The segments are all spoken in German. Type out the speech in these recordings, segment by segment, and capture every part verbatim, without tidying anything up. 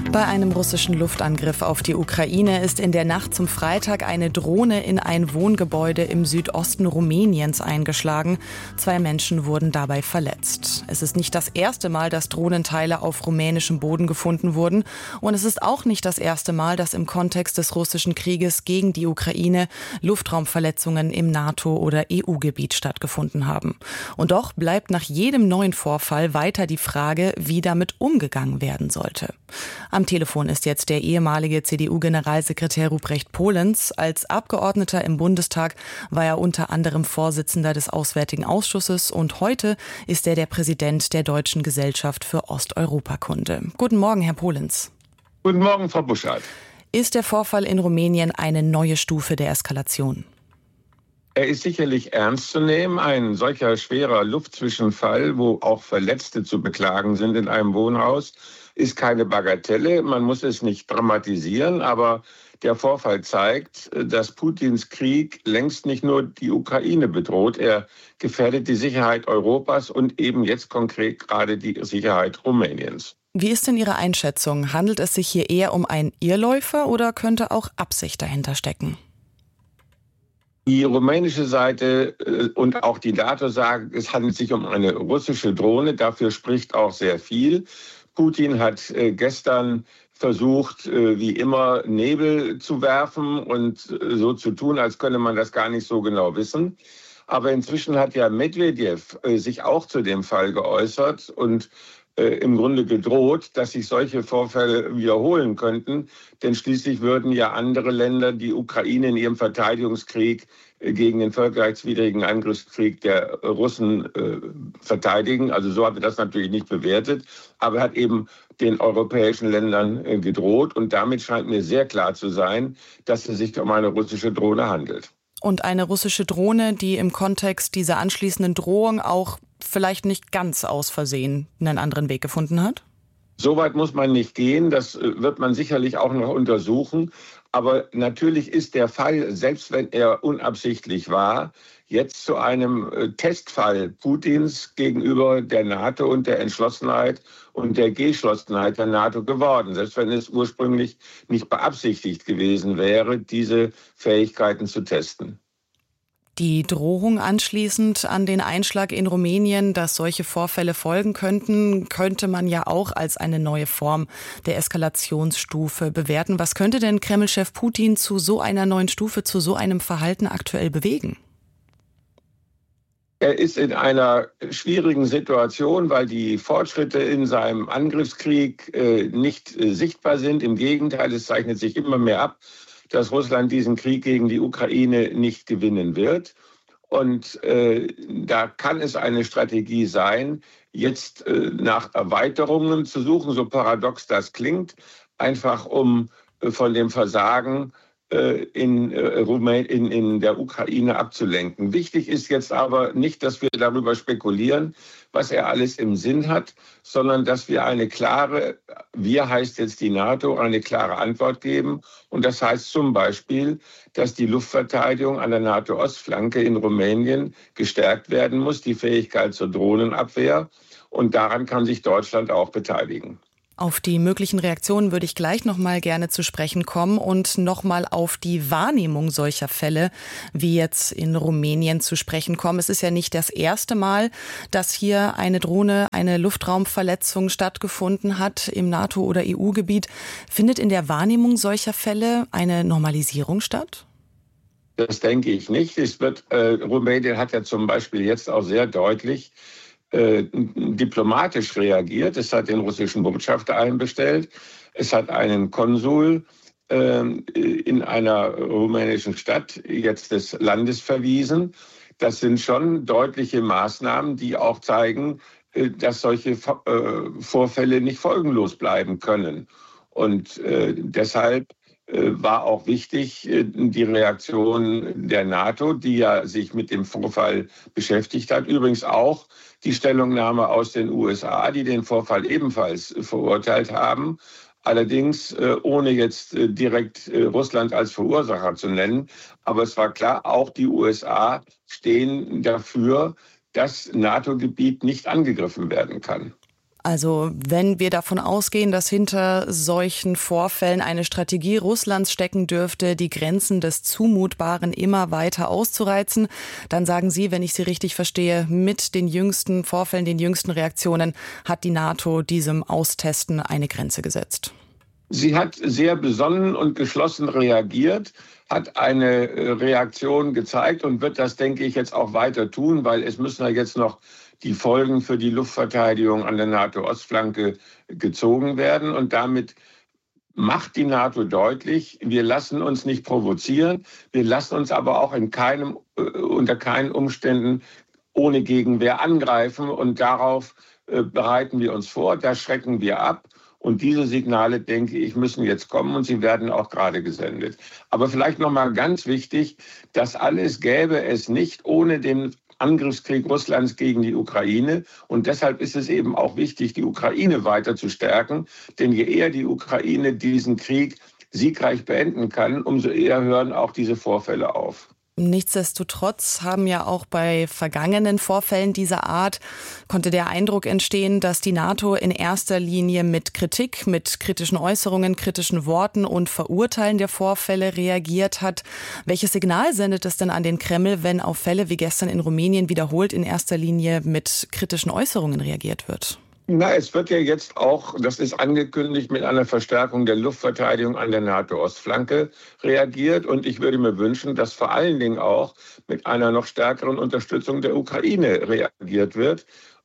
Bei einem russischen Luftangriff auf die Ukraine ist in der Nacht zum Freitag eine Drohne in ein Wohngebäude im Südosten Rumäniens eingeschlagen. Zwei Menschen wurden dabei verletzt. Es ist nicht das erste Mal, dass Drohnenteile auf rumänischem Boden gefunden wurden. Und es ist auch nicht das erste Mal, dass im Kontext des russischen Krieges gegen die Ukraine Luftraumverletzungen im NATO- oder E U-Gebiet stattgefunden haben. Und doch bleibt nach jedem neuen Vorfall weiter die Frage, wie damit umgegangen werden sollte. Am Telefon ist jetzt der ehemalige C D U-Generalsekretär Ruprecht Polenz. Als Abgeordneter im Bundestag war er unter anderem Vorsitzender des Auswärtigen Ausschusses und heute ist er der Präsident der Deutschen Gesellschaft für Osteuropakunde. Guten Morgen, Herr Polenz. Guten Morgen, Frau Buschardt. Ist der Vorfall in Rumänien eine neue Stufe der Eskalation? Er ist sicherlich ernst zu nehmen. Ein solcher schwerer Luftzwischenfall, wo auch Verletzte zu beklagen sind in einem Wohnhaus, ist keine Bagatelle. Man muss es nicht dramatisieren, aber der Vorfall zeigt, dass Putins Krieg längst nicht nur die Ukraine bedroht. Er gefährdet die Sicherheit Europas und eben jetzt konkret gerade die Sicherheit Rumäniens. Wie ist denn Ihre Einschätzung? Handelt es sich hier eher um einen Irrläufer oder könnte auch Absicht dahinter stecken? Die rumänische Seite und auch die NATO sagen, es handelt sich um eine russische Drohne. Dafür spricht auch sehr viel. Putin hat gestern versucht, wie immer, Nebel zu werfen und so zu tun, als könne man das gar nicht so genau wissen. Aber inzwischen hat ja Medvedev sich auch zu dem Fall geäußert und im Grunde gedroht, dass sich solche Vorfälle wiederholen könnten. Denn schließlich würden ja andere Länder die Ukraine in ihrem Verteidigungskrieg gegen den völkerrechtswidrigen Angriffskrieg der Russen äh, verteidigen. Also so hat er das natürlich nicht bewertet, aber er hat eben den europäischen Ländern äh, gedroht. Und damit scheint mir sehr klar zu sein, dass es sich um eine russische Drohne handelt. Und eine russische Drohne, die im Kontext dieser anschließenden Drohung auch vielleicht nicht ganz aus Versehen einen anderen Weg gefunden hat? So weit muss man nicht gehen. Das wird man sicherlich auch noch untersuchen. Aber natürlich ist der Fall, selbst wenn er unabsichtlich war, jetzt zu einem Testfall Putins gegenüber der NATO und der Entschlossenheit und der Geschlossenheit der NATO geworden. Selbst wenn es ursprünglich nicht beabsichtigt gewesen wäre, diese Fähigkeiten zu testen. Die Drohung anschließend an den Einschlag in Rumänien, dass solche Vorfälle folgen könnten, könnte man ja auch als eine neue Form der Eskalationsstufe bewerten. Was könnte denn Kreml-Chef Putin zu so einer neuen Stufe, zu so einem Verhalten aktuell bewegen? Er ist in einer schwierigen Situation, weil die Fortschritte in seinem Angriffskrieg äh, nicht äh, sichtbar sind. Im Gegenteil, es zeichnet sich immer mehr ab, dass Russland diesen Krieg gegen die Ukraine nicht gewinnen wird. Und äh, da kann es eine Strategie sein, jetzt äh, nach Erweiterungen zu suchen, so paradox das klingt, einfach um äh, von dem Versagen äh, in, äh, Rumän- in, in der Ukraine abzulenken. Wichtig ist jetzt aber nicht, dass wir darüber spekulieren, was er alles im Sinn hat, sondern dass wir eine klare, wir heißt jetzt die NATO, eine klare Antwort geben. Und das heißt zum Beispiel, dass die Luftverteidigung an der NATO-Ostflanke in Rumänien gestärkt werden muss, die Fähigkeit zur Drohnenabwehr. Und daran kann sich Deutschland auch beteiligen. Auf die möglichen Reaktionen würde ich gleich noch mal gerne zu sprechen kommen und noch mal auf die Wahrnehmung solcher Fälle wie jetzt in Rumänien zu sprechen kommen. Es ist ja nicht das erste Mal, dass hier eine Drohne, eine Luftraumverletzung stattgefunden hat im NATO- oder E U-Gebiet. Findet in der Wahrnehmung solcher Fälle eine Normalisierung statt? Das denke ich nicht. Es wird, äh, Rumänien hat ja zum Beispiel jetzt auch sehr deutlich Äh, diplomatisch reagiert. Es hat den russischen Botschafter einbestellt. Es hat einen Konsul äh, in einer rumänischen Stadt jetzt des Landes verwiesen. Das sind schon deutliche Maßnahmen, die auch zeigen, äh, dass solche äh, Vorfälle nicht folgenlos bleiben können. Und äh, deshalb war auch wichtig die Reaktion der NATO, die ja sich mit dem Vorfall beschäftigt hat. Übrigens auch die Stellungnahme aus den U S A, die den Vorfall ebenfalls verurteilt haben. Allerdings ohne jetzt direkt Russland als Verursacher zu nennen. Aber es war klar, auch die U S A stehen dafür, dass NATO-Gebiet nicht angegriffen werden kann. Also wenn wir davon ausgehen, dass hinter solchen Vorfällen eine Strategie Russlands stecken dürfte, die Grenzen des Zumutbaren immer weiter auszureizen, dann sagen Sie, wenn ich Sie richtig verstehe, mit den jüngsten Vorfällen, den jüngsten Reaktionen hat die NATO diesem Austesten eine Grenze gesetzt. Sie hat sehr besonnen und geschlossen reagiert, hat eine Reaktion gezeigt und wird das, denke ich, jetzt auch weiter tun, weil es müssen ja jetzt noch die Folgen für die Luftverteidigung an der NATO-Ostflanke gezogen werden. Und damit macht die NATO deutlich, wir lassen uns nicht provozieren, wir lassen uns aber auch in keinem, unter keinen Umständen ohne Gegenwehr angreifen. Und darauf bereiten wir uns vor, da schrecken wir ab. Und diese Signale, denke ich, müssen jetzt kommen und sie werden auch gerade gesendet. Aber vielleicht noch mal ganz wichtig, das alles gäbe es nicht ohne den Angriffskrieg Russlands gegen die Ukraine. Und deshalb ist es eben auch wichtig, die Ukraine weiter zu stärken. Denn je eher die Ukraine diesen Krieg siegreich beenden kann, umso eher hören auch diese Vorfälle auf. Nichtsdestotrotz haben ja auch bei vergangenen Vorfällen dieser Art konnte der Eindruck entstehen, dass die NATO in erster Linie mit Kritik, mit kritischen Äußerungen, kritischen Worten und Verurteilen der Vorfälle reagiert hat. Welches Signal sendet es denn an den Kreml, wenn auf Fälle wie gestern in Rumänien wiederholt in erster Linie mit kritischen Äußerungen reagiert wird? Na, es wird ja jetzt auch, das ist angekündigt, mit einer Verstärkung der Luftverteidigung an der NATO-Ostflanke reagiert. Und ich würde mir wünschen, dass vor allen Dingen auch mit einer noch stärkeren Unterstützung der Ukraine reagiert wird.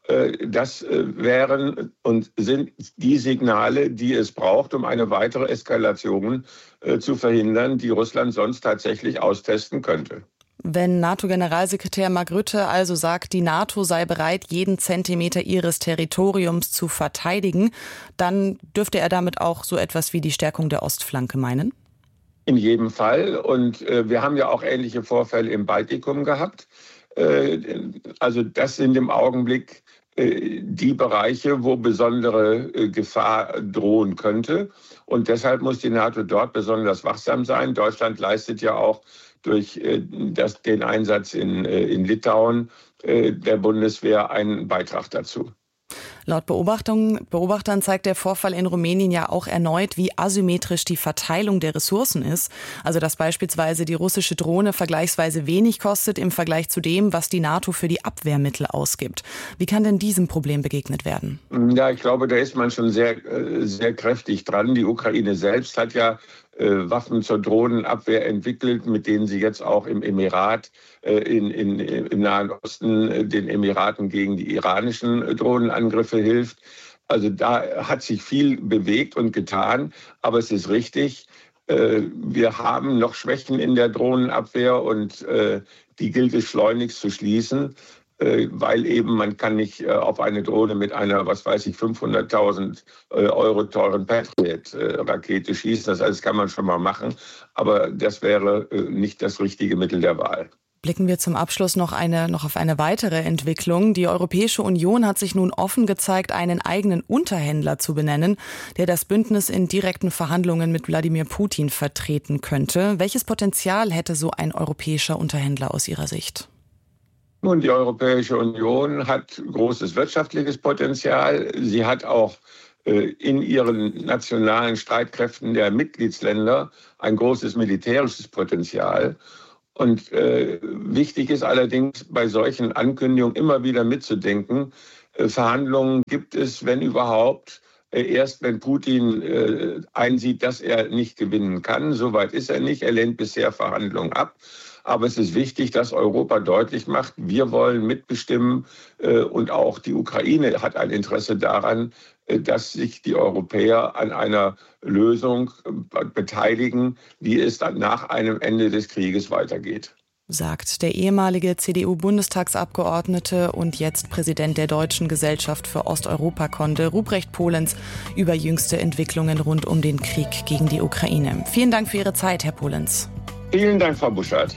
Das wären und sind die Signale, die es braucht, um eine weitere Eskalation zu verhindern, die Russland sonst tatsächlich austesten könnte. Wenn NATO-Generalsekretär Mark Rutte also sagt, die NATO sei bereit, jeden Zentimeter ihres Territoriums zu verteidigen, dann dürfte er damit auch so etwas wie die Stärkung der Ostflanke meinen? In jedem Fall. Und äh, wir haben ja auch ähnliche Vorfälle im Baltikum gehabt. Äh, also das sind im Augenblick äh, die Bereiche, wo besondere äh, Gefahr drohen könnte. Und deshalb muss die NATO dort besonders wachsam sein. Deutschland leistet ja auch durch äh, das, den Einsatz in, äh, in Litauen äh, der Bundeswehr einen Beitrag dazu. Laut Beobachtung, Beobachtern zeigt der Vorfall in Rumänien ja auch erneut, wie asymmetrisch die Verteilung der Ressourcen ist. Also dass beispielsweise die russische Drohne vergleichsweise wenig kostet im Vergleich zu dem, was die NATO für die Abwehrmittel ausgibt. Wie kann denn diesem Problem begegnet werden? Ja, ich glaube, da ist man schon sehr, sehr kräftig dran. Die Ukraine selbst hat ja äh, Waffen zur Drohnenabwehr entwickelt, mit denen sie jetzt auch im Emirat, äh, in, in, im Nahen Osten, äh, den Emiraten gegen die iranischen äh, Drohnenangriffe hilft. Also da hat sich viel bewegt und getan. Aber es ist richtig, äh, wir haben noch Schwächen in der Drohnenabwehr und äh, die gilt es schleunigst zu schließen. Weil eben man kann nicht auf eine Drohne mit einer, was weiß ich, fünfhunderttausend Euro teuren Patriot-Rakete schießen. Das alles kann man schon mal machen, aber das wäre nicht das richtige Mittel der Wahl. Blicken wir zum Abschluss noch, eine, noch auf eine weitere Entwicklung. Die Europäische Union hat sich nun offen gezeigt, einen eigenen Unterhändler zu benennen, der das Bündnis in direkten Verhandlungen mit Wladimir Putin vertreten könnte. Welches Potenzial hätte so ein europäischer Unterhändler aus Ihrer Sicht? Nun, die Europäische Union hat großes wirtschaftliches Potenzial. Sie hat auch äh, in ihren nationalen Streitkräften der Mitgliedsländer ein großes militärisches Potenzial. Und äh, wichtig ist allerdings bei solchen Ankündigungen immer wieder mitzudenken. Äh, Verhandlungen gibt es, wenn überhaupt, äh, erst wenn Putin äh, einsieht, dass er nicht gewinnen kann. Soweit ist er nicht. Er lehnt bisher Verhandlungen ab. Aber es ist wichtig, dass Europa deutlich macht, wir wollen mitbestimmen äh, und auch die Ukraine hat ein Interesse daran, äh, dass sich die Europäer an einer Lösung äh, beteiligen, wie es dann nach einem Ende des Krieges weitergeht. Sagt der ehemalige C D U-Bundestagsabgeordnete und jetzt Präsident der Deutschen Gesellschaft für Osteuropakunde, Ruprecht Polenz, über jüngste Entwicklungen rund um den Krieg gegen die Ukraine. Vielen Dank für Ihre Zeit, Herr Polenz. Vielen Dank, Frau Buschardt.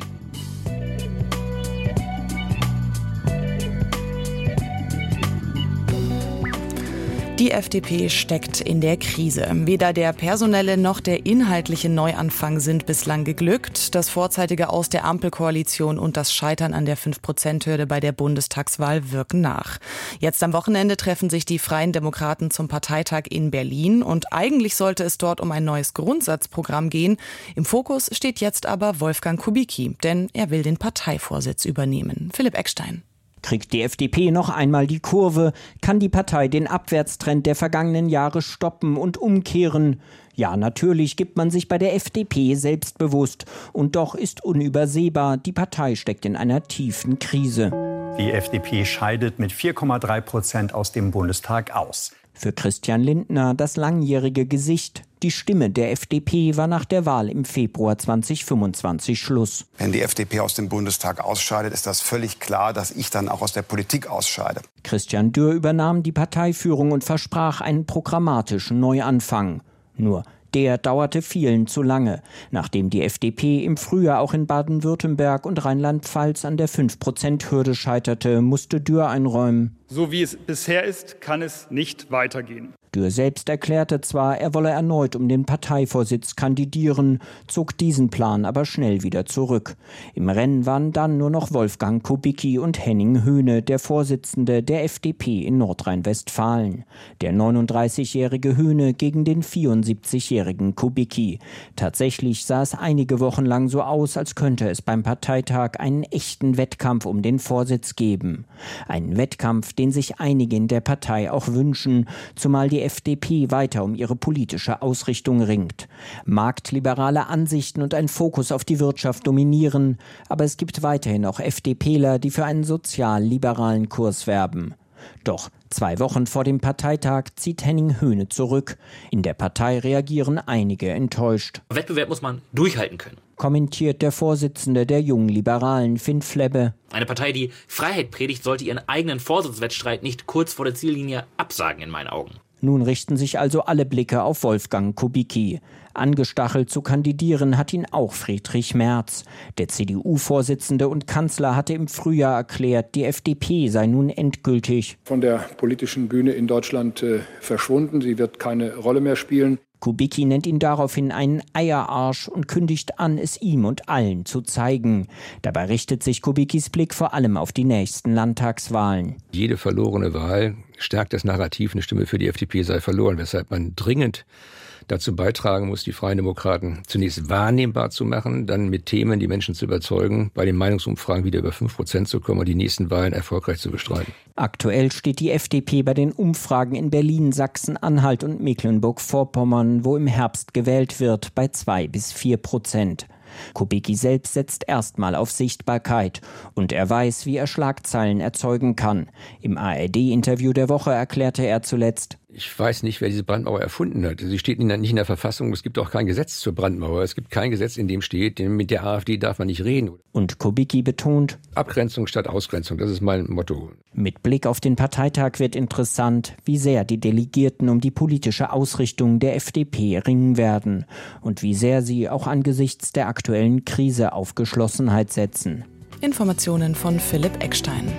Die F D P steckt in der Krise. Weder der personelle noch der inhaltliche Neuanfang sind bislang geglückt. Das vorzeitige Aus der Ampelkoalition und das Scheitern an der fünf Prozent Hürde bei der Bundestagswahl wirken nach. Jetzt am Wochenende treffen sich die Freien Demokraten zum Parteitag in Berlin und eigentlich sollte es dort um ein neues Grundsatzprogramm gehen. Im Fokus steht jetzt aber Wolfgang Kubicki, denn er will den Parteivorsitz übernehmen. Philipp Eckstein. Kriegt die F D P noch einmal die Kurve? Kann die Partei den Abwärtstrend der vergangenen Jahre stoppen und umkehren? Ja, natürlich gibt man sich bei der F D P selbstbewusst. Und doch ist unübersehbar, die Partei steckt in einer tiefen Krise. Die F D P scheidet mit vier Komma drei Prozent aus dem Bundestag aus. Für Christian Lindner das langjährige Gesicht. Die Stimme der F D P war nach der Wahl im Februar zweitausendfünfundzwanzig Schluss. Wenn die F D P aus dem Bundestag ausscheidet, ist das völlig klar, dass ich dann auch aus der Politik ausscheide. Christian Dürr übernahm die Parteiführung und versprach einen programmatischen Neuanfang. Nur der dauerte vielen zu lange. Nachdem die F D P im Frühjahr auch in Baden-Württemberg und Rheinland-Pfalz an der fünf Prozent Hürde scheiterte, musste Dürr einräumen. So wie es bisher ist, kann es nicht weitergehen. Dürr selbst erklärte zwar, er wolle erneut um den Parteivorsitz kandidieren, zog diesen Plan aber schnell wieder zurück. Im Rennen waren dann nur noch Wolfgang Kubicki und Henning Höhne, der Vorsitzende der F D P in Nordrhein-Westfalen. Der neununddreißigjährige Höhne gegen den vierundsiebzigjährigen Kubicki. Tatsächlich sah es einige Wochen lang so aus, als könnte es beim Parteitag einen echten Wettkampf um den Vorsitz geben. Einen Wettkampf, den sich einige in der Partei auch wünschen, zumal die F D P weiter um ihre politische Ausrichtung ringt. Marktliberale Ansichten und ein Fokus auf die Wirtschaft dominieren, aber es gibt weiterhin auch FDPler, die für einen sozial-liberalen Kurs werben. Doch zwei Wochen vor dem Parteitag zieht Henning Höhne zurück. In der Partei reagieren einige enttäuscht. Wettbewerb muss man durchhalten können, kommentiert der Vorsitzende der jungen Liberalen, Finn Flebbe. Eine Partei, die Freiheit predigt, sollte ihren eigenen Vorsitzwettstreit nicht kurz vor der Ziellinie absagen, in meinen Augen. Nun richten sich also alle Blicke auf Wolfgang Kubicki. Angestachelt zu kandidieren hat ihn auch Friedrich Merz. Der C D U-Vorsitzende und Kanzler hatte im Frühjahr erklärt, die F D P sei nun endgültig von der politischen Bühne in Deutschland äh, verschwunden. Sie wird keine Rolle mehr spielen. Kubicki nennt ihn daraufhin einen Eierarsch und kündigt an, es ihm und allen zu zeigen. Dabei richtet sich Kubickis Blick vor allem auf die nächsten Landtagswahlen. Jede verlorene Wahl stärkt das Narrativ, eine Stimme für die F D P sei verloren, weshalb man dringend dazu beitragen muss, die Freien Demokraten zunächst wahrnehmbar zu machen, dann mit Themen die Menschen zu überzeugen, bei den Meinungsumfragen wieder über fünf Prozent zu kommen und die nächsten Wahlen erfolgreich zu bestreiten. Aktuell steht die F D P bei den Umfragen in Berlin, Sachsen-Anhalt und Mecklenburg-Vorpommern, wo im Herbst gewählt wird, bei zwei bis vier Prozent. Kubicki selbst setzt erstmal auf Sichtbarkeit und er weiß, wie er Schlagzeilen erzeugen kann. Im A R D-Interview der Woche erklärte er zuletzt: Ich weiß nicht, wer diese Brandmauer erfunden hat. Sie steht nicht in der Verfassung. Es gibt auch kein Gesetz zur Brandmauer. Es gibt kein Gesetz, in dem steht, mit der AfD darf man nicht reden. Und Kubicki betont: Abgrenzung statt Ausgrenzung, das ist mein Motto. Mit Blick auf den Parteitag wird interessant, wie sehr die Delegierten um die politische Ausrichtung der F D P ringen werden und wie sehr sie auch angesichts der aktuellen Krise auf Geschlossenheit setzen. Informationen von Philipp Eckstein.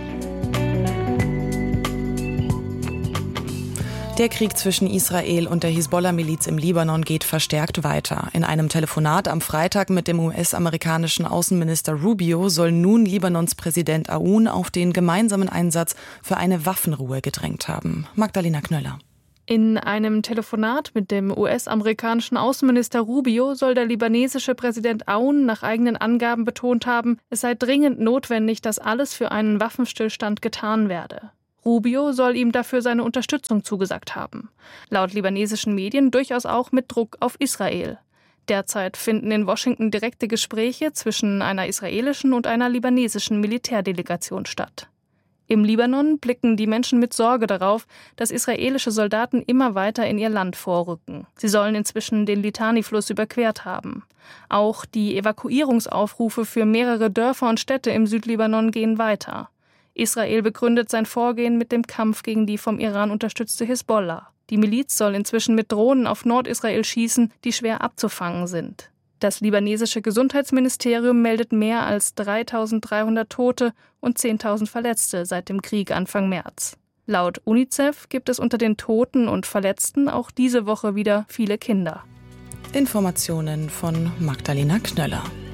Der Krieg zwischen Israel und der Hisbollah-Miliz im Libanon geht verstärkt weiter. In einem Telefonat am Freitag mit dem U S-amerikanischen Außenminister Rubio soll nun Libanons Präsident Aoun auf den gemeinsamen Einsatz für eine Waffenruhe gedrängt haben. Magdalena Knöller. In einem Telefonat mit dem U S-amerikanischen Außenminister Rubio soll der libanesische Präsident Aoun nach eigenen Angaben betont haben, es sei dringend notwendig, dass alles für einen Waffenstillstand getan werde. Rubio soll ihm dafür seine Unterstützung zugesagt haben. Laut libanesischen Medien durchaus auch mit Druck auf Israel. Derzeit finden in Washington direkte Gespräche zwischen einer israelischen und einer libanesischen Militärdelegation statt. Im Libanon blicken die Menschen mit Sorge darauf, dass israelische Soldaten immer weiter in ihr Land vorrücken. Sie sollen inzwischen den Litani-Fluss überquert haben. Auch die Evakuierungsaufrufe für mehrere Dörfer und Städte im Südlibanon gehen weiter. Israel begründet sein Vorgehen mit dem Kampf gegen die vom Iran unterstützte Hisbollah. Die Miliz soll inzwischen mit Drohnen auf Nordisrael schießen, die schwer abzufangen sind. Das libanesische Gesundheitsministerium meldet mehr als dreitausenddreihundert Tote und zehntausend Verletzte seit dem Krieg Anfang März. Laut UNICEF gibt es unter den Toten und Verletzten auch diese Woche wieder viele Kinder. Informationen von Magdalena Knöller.